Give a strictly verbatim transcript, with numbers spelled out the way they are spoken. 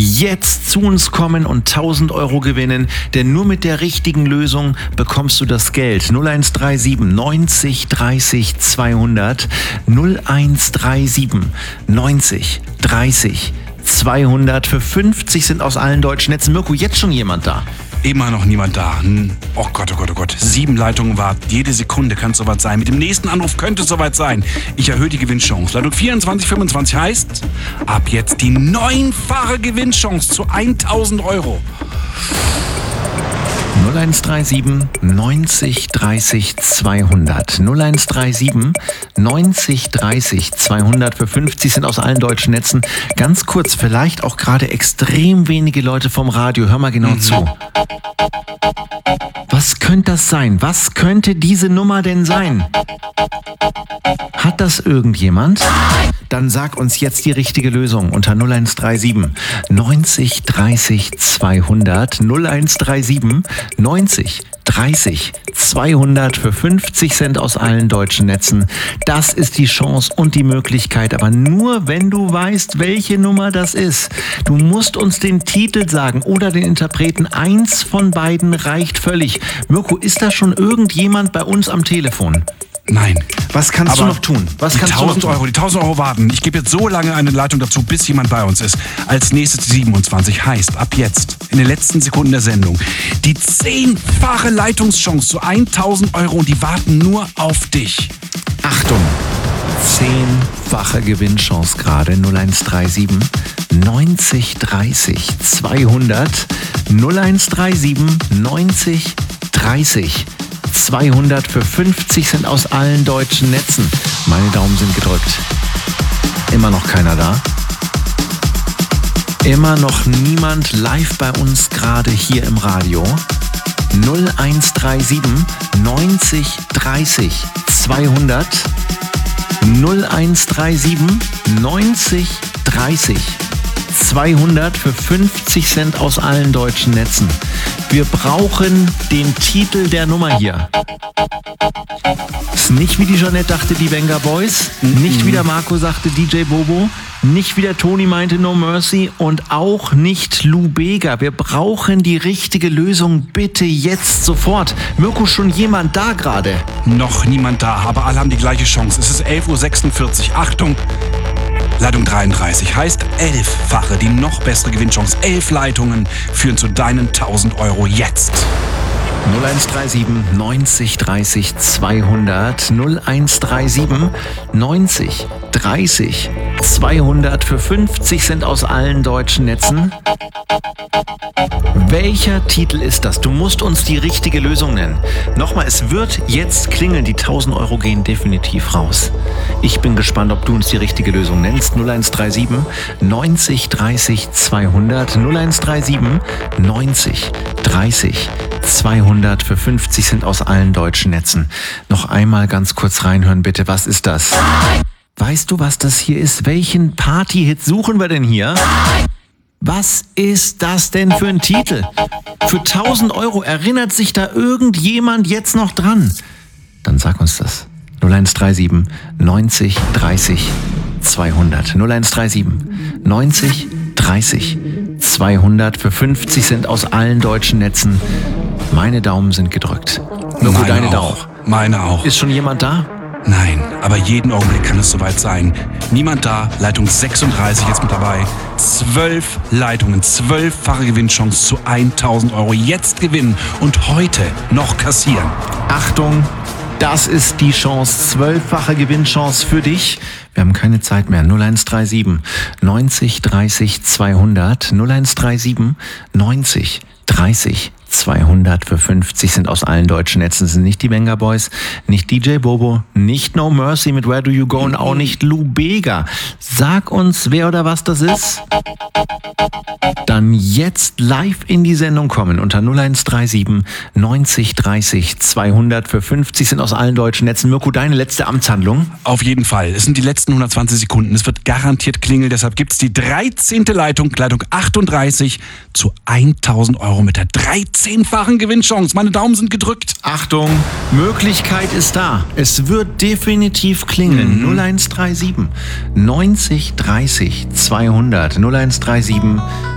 jetzt zu uns kommen und tausend Euro gewinnen, denn nur mit der richtigen Lösung bekommst du das Geld. null eins drei sieben neunzig dreißig zweihundert, null eins drei sieben neunzig dreißig zweihundert. Für fünfzig sind aus allen deutschen Netzen. Mirko, jetzt schon jemand da? Immer noch niemand da. Oh Gott, oh Gott, oh Gott. Sieben Leitungen warten. Jede Sekunde kann es soweit sein. Mit dem nächsten Anruf könnte es soweit sein. Ich erhöhe die Gewinnchance. Leitung vierundzwanzig fünfundzwanzig heißt, ab jetzt die neunfache Gewinnchance zu tausend Euro. null eins drei sieben neunzig dreißig zweihundert. null eins drei sieben neunzig dreißig zweihundert. Für fünfzig sind aus allen deutschen Netzen. Ganz kurz, vielleicht auch gerade extrem wenige Leute vom Radio. Hör mal genau mhm. zu. Was könnte das sein? Was könnte diese Nummer denn sein? Hat das irgendjemand? Dann sag uns jetzt die richtige Lösung unter null eins drei sieben neunzig dreißig zweihundert. null eins drei sieben neunzig dreißig zweihundert. Für fünfzig Cent aus allen deutschen Netzen. Das ist die Chance und die Möglichkeit, aber nur wenn du weißt, welche Nummer das ist. Du musst uns den Titel sagen oder den Interpreten. Eins von beiden reicht völlig. Mirko, ist da schon irgendjemand bei uns am Telefon? Nein. Was kannst Aber du noch tun? Was die kannst du noch tausend tun? Euro, die tausend Euro warten. Ich gebe jetzt so lange eine Leitung dazu, bis jemand bei uns ist. Als nächstes die siebenundzwanzig heißt, ab jetzt, in den letzten Sekunden der Sendung, die zehnfache Leitungschance zu tausend Euro und die warten nur auf dich. Achtung! Zehnfache Gewinnchance gerade. null eins drei sieben neunzig dreißig zweihundert. null eins drei sieben neunzig dreißig zweihundert. Für fünfzig sind aus allen deutschen Netzen. Meine Daumen sind gedrückt. Immer noch keiner da. Immer noch niemand live bei uns gerade hier im Radio. null eins drei sieben neunzig dreißig zweihundert. null eins drei sieben neunzig dreißig zweihundert. Für fünfzig Cent aus allen deutschen Netzen. Wir brauchen den Titel der Nummer hier. Ist nicht wie die Jeanette dachte, die Venga Boys. Mhm. Nicht wie der Marco sagte, D J Bobo. Nicht wie der Toni meinte, No Mercy. Und auch nicht Lou Bega. Wir brauchen die richtige Lösung. Bitte jetzt sofort. Mirko, schon jemand da gerade? Noch niemand da, aber alle haben die gleiche Chance. Es ist elf Uhr sechsundvierzig. Achtung! Leitung dreiunddreißig heißt elffache, die noch bessere Gewinnchance. Elf Leitungen führen zu deinen tausend Euro jetzt. null eins drei sieben neunzig dreißig zweihundert. null eins drei sieben neunzig dreißig zweihundert. Für fünfzig Cent aus allen deutschen Netzen. Welcher Titel ist das? Du musst uns die richtige Lösung nennen. Nochmal, es wird jetzt klingeln. Die tausend Euro gehen definitiv raus. Ich bin gespannt, ob du uns die richtige Lösung nennst. null eins drei sieben neunzig dreißig zweihundert. null eins drei sieben neunzig dreißig zweihundert. Für fünfzig Cent aus allen deutschen Netzen. Noch einmal ganz kurz reinhören, bitte. Was ist das? Weißt du, was das hier ist? Welchen Party-Hit suchen wir denn hier? Was ist das denn für ein Titel? Für tausend Euro erinnert sich da irgendjemand jetzt noch dran? Dann sag uns das. null eins drei sieben neunzig dreißig zweihundert. null eins drei sieben neunzig dreißig zweihundert. Für fünfzig Cent aus allen deutschen Netzen. Meine Daumen sind gedrückt. Nur für deine Daumen. Meine auch. Ist schon jemand da? Nein, aber jeden Augenblick kann es soweit sein. Niemand da, Leitung sechsunddreißig jetzt mit dabei. Zwölf Leitungen, zwölffache Gewinnchance zu tausend Euro. Jetzt gewinnen und heute noch kassieren. Achtung, das ist die Chance, zwölffache Gewinnchance für dich. Wir haben keine Zeit mehr. null eins drei sieben neunzig dreißig zweihundert. null eins drei sieben neunzig dreißig zweihundert. Für fünfzig sind aus allen deutschen Netzen. Das sind nicht die Venga Boys, nicht D J Bobo, nicht No Mercy mit Where Do You Go und auch nicht Lou Bega. Sag uns, wer oder was das ist. Dann jetzt live in die Sendung kommen unter null eins drei sieben neunzig dreißig zweihundert. Für fünfzig sind aus allen deutschen Netzen. Mirko, deine letzte Amtshandlung? Auf jeden Fall. Es sind die letzten hundertzwanzig Sekunden. Es wird garantiert klingeln. Deshalb gibt es die dreizehnte Leitung, Leitung achtunddreißig zu tausend Euro mit der dreizehnfachen Gewinnchance. Meine Daumen sind gedrückt. Achtung, Möglichkeit ist da. Es wird definitiv klingeln. Mhm. null eins drei sieben neunzig dreißig zweihundert. null eins drei sieben